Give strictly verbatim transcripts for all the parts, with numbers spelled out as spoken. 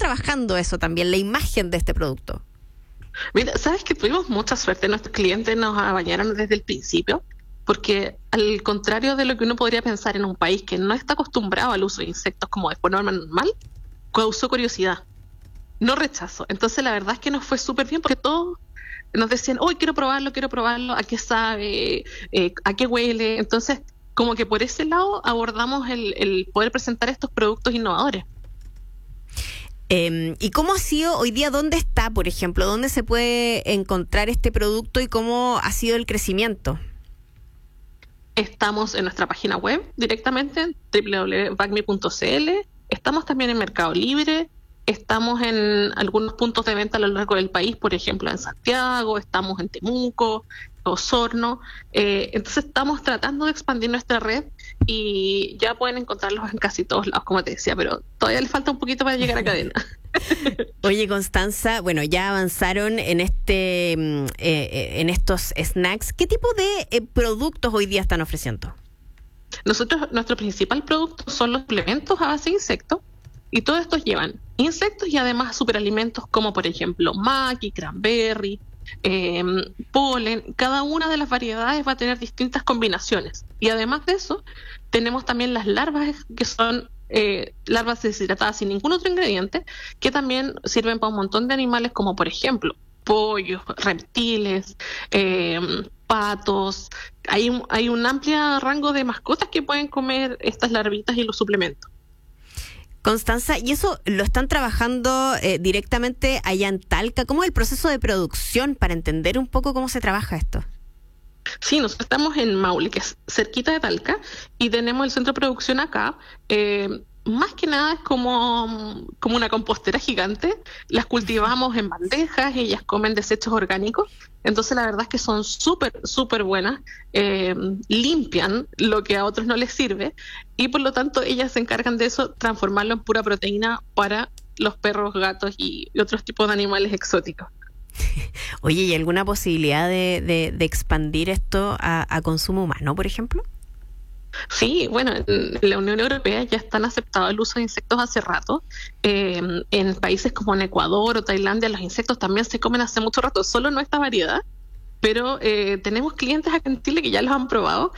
trabajando eso también, la imagen de este producto? Mira, sabes que tuvimos mucha suerte. Nuestros clientes nos bañaron desde el principio, porque al contrario de lo que uno podría pensar en un país que no está acostumbrado al uso de insectos como de forma normal, causó curiosidad, no rechazo. Entonces la verdad es que nos fue súper bien, porque todos nos decían, hoy quiero probarlo, quiero probarlo, a qué sabe, eh, a qué huele. Entonces, como que por ese lado abordamos el, el poder presentar estos productos innovadores. Eh, ¿Y cómo ha sido hoy día? ¿Dónde está, por ejemplo? ¿Dónde se puede encontrar este producto y cómo ha sido el crecimiento? Estamos en nuestra página web directamente, doble u doble u doble u punto bacmi punto c l. Estamos también en Mercado Libre. Estamos en algunos puntos de venta a lo largo del país, por ejemplo en Santiago, estamos en Temuco, Osorno. Eh, entonces estamos tratando de expandir nuestra red y ya pueden encontrarlos en casi todos lados, como te decía, pero todavía le falta un poquito para llegar a cadena. Oye, Constanza, bueno, ya avanzaron en este eh, en estos snacks. ¿Qué tipo de eh, productos hoy día están ofreciendo? Nosotros, nuestro principal producto son los suplementos a base de insectos, y todos estos llevan insectos y además superalimentos como por ejemplo maqui, cranberry, eh, polen. Cada una de las variedades va a tener distintas combinaciones, y además de eso tenemos también las larvas, que son eh, larvas deshidratadas sin ningún otro ingrediente, que también sirven para un montón de animales como por ejemplo pollos, reptiles, eh, patos. Hay un, hay un amplio rango de mascotas que pueden comer estas larvitas y los suplementos. Constanza, ¿y eso lo están trabajando eh, directamente allá en Talca? ¿Cómo es el proceso de producción para entender un poco cómo se trabaja esto? Sí, nosotros estamos en Maule, que es cerquita de Talca, y tenemos el centro de producción acá. Eh, más que nada es como, como una compostera gigante. Las cultivamos en bandejas, ellas comen desechos orgánicos. Entonces la verdad es que son súper, súper buenas, eh, limpian lo que a otros no les sirve, y por lo tanto ellas se encargan de eso, transformarlo en pura proteína para los perros, gatos y, y otros tipos de animales exóticos. Oye, ¿y alguna posibilidad de, de, de expandir esto a, a consumo humano, por ejemplo? Sí, bueno, en la Unión Europea ya están aceptado el uso de insectos hace rato. Eh, en países como en Ecuador o Tailandia los insectos también se comen hace mucho rato, solo no esta variedad, pero eh, tenemos clientes acá en Chile que ya los han probado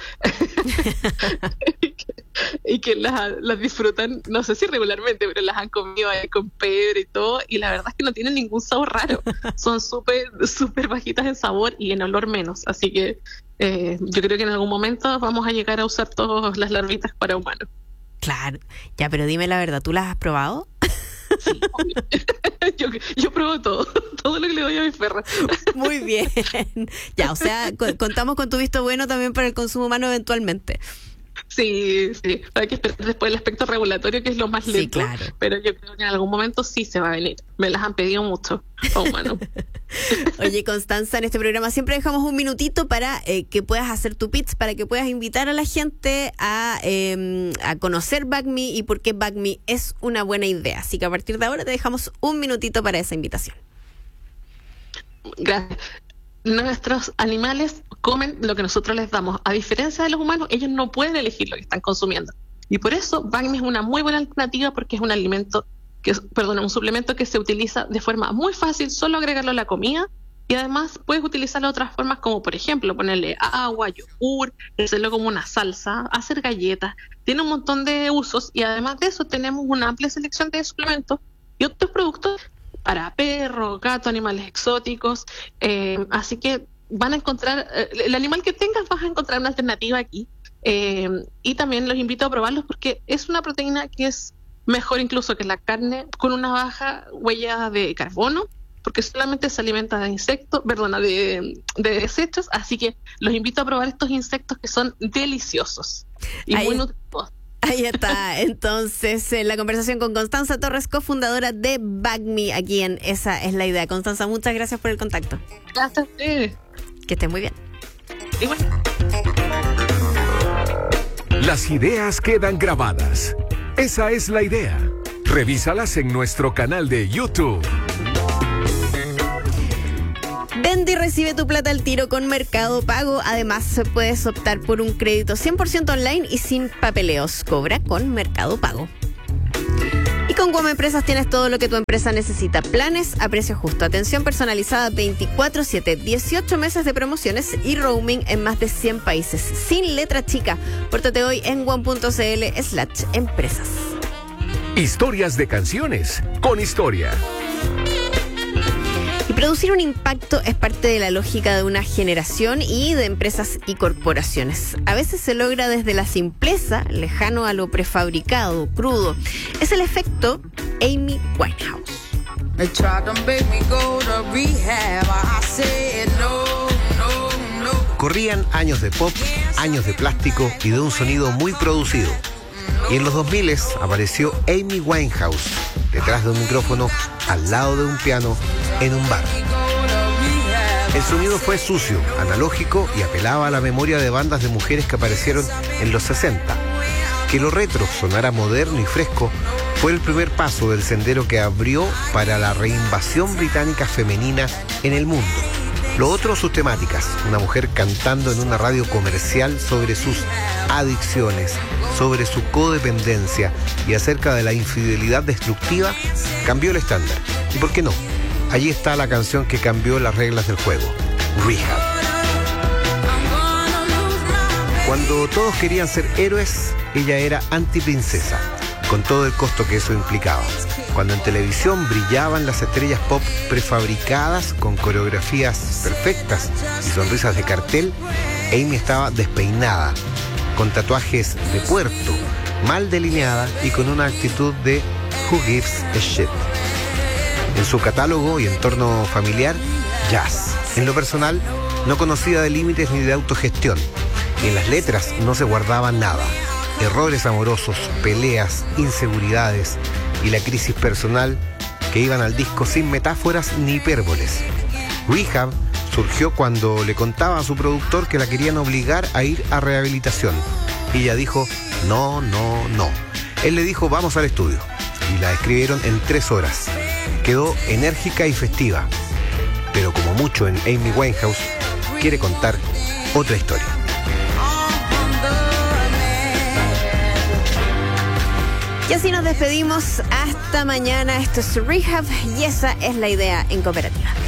y que, y que las, las disfrutan, no sé si regularmente, pero las han comido ahí con pebre y todo, y la verdad es que no tienen ningún sabor raro, son súper súper bajitas en sabor y en olor menos, así que Eh, yo creo que en algún momento vamos a llegar a usar todas las larvitas para humanos. Claro, ya, pero dime la verdad, ¿tú las has probado? Sí, yo, yo pruebo todo, todo lo que le doy a mis perros. Muy bien. Ya, o sea, co- contamos con tu visto bueno también para el consumo humano eventualmente. Sí, sí, hay que esperar después el aspecto regulatorio, que es lo más lento. Sí, claro. Pero yo creo que en algún momento sí se va a venir. Me las han pedido mucho. Oh, bueno. Oye, Constanza, en este programa siempre dejamos un minutito para eh, que puedas hacer tu pitch, para que puedas invitar a la gente a, eh, a conocer Bacmi y por qué Bacmi es una buena idea. Así que a partir de ahora te dejamos un minutito para esa invitación. Gracias. Nuestros animales comen lo que nosotros les damos. A diferencia de los humanos, ellos no pueden elegir lo que están consumiendo. Y por eso Bacmi es una muy buena alternativa, porque es un alimento, que es, perdón, un suplemento que se utiliza de forma muy fácil, solo agregarlo a la comida, y además puedes utilizarlo de otras formas, como por ejemplo ponerle agua, yogur, hacerlo como una salsa, hacer galletas. Tiene un montón de usos, y además de eso tenemos una amplia selección de suplementos y otros productos para perros, gatos, animales exóticos, eh, así que van a encontrar, eh, el animal que tengas vas a encontrar una alternativa aquí, eh, y también los invito a probarlos porque es una proteína que es mejor incluso que la carne, con una baja huella de carbono, porque solamente se alimenta de insectos, perdona, de, de desechos, así que los invito a probar estos insectos que son deliciosos y Ahí muy es. nutritivos. Ahí está, entonces, eh, la conversación con Constanza Torres, cofundadora de Bacmi, aquí en Esa es la Idea. Constanza, muchas gracias por el contacto. Gracias a ustedes. Que estés muy bien. Y bueno. Las ideas quedan grabadas. Esa es la idea. Revísalas en nuestro canal de YouTube. Vende y recibe tu plata al tiro con Mercado Pago. Además, puedes optar por un crédito cien por ciento online y sin papeleos. Cobra con Mercado Pago. Y con Guam Empresas tienes todo lo que tu empresa necesita. Planes a precio justo, atención personalizada veinticuatro siete, dieciocho meses de promociones y roaming en más de cien países. Sin letra chica. Pórtate hoy en guam.cl slash empresas. Historias de canciones con historia. Y producir un impacto es parte de la lógica de una generación y de empresas y corporaciones. A veces se logra desde la simpleza, lejano a lo prefabricado, crudo. Es el efecto Amy Winehouse. Corrían años de pop, años de plástico y de un sonido muy producido. Y en los dos mil apareció Amy Winehouse, detrás de un micrófono, al lado de un piano, en un bar. El sonido fue sucio, analógico y apelaba a la memoria de bandas de mujeres que aparecieron en los sesenta. Que lo retro sonara moderno y fresco fue el primer paso del sendero que abrió para la reinvasión británica femenina en el mundo. Lo otro, sus temáticas, una mujer cantando en una radio comercial sobre sus adicciones, sobre su codependencia y acerca de la infidelidad destructiva, cambió el estándar. ¿Y por qué no? Allí está la canción que cambió las reglas del juego, Rehab. Cuando todos querían ser héroes, ella era antiprincesa, con todo el costo que eso implicaba. Cuando en televisión brillaban las estrellas pop prefabricadas con coreografías perfectas y sonrisas de cartel, Amy estaba despeinada, con tatuajes de puerto, mal delineada y con una actitud de who gives a shit. En su catálogo y entorno familiar, jazz. En lo personal, no conocía de límites ni de autogestión. Y en las letras no se guardaba nada. Errores amorosos, peleas, inseguridades y la crisis personal que iban al disco sin metáforas ni hipérboles. Rehab surgió cuando le contaba a su productor que la querían obligar a ir a rehabilitación. Y ella dijo, no, no, no. Él le dijo, vamos al estudio. Y la escribieron en tres horas. Quedó enérgica y festiva. Pero como mucho en Amy Winehouse, quiere contar otra historia. Y así nos despedimos hasta mañana. Esto es Rehab y esa es la idea en Cooperativa.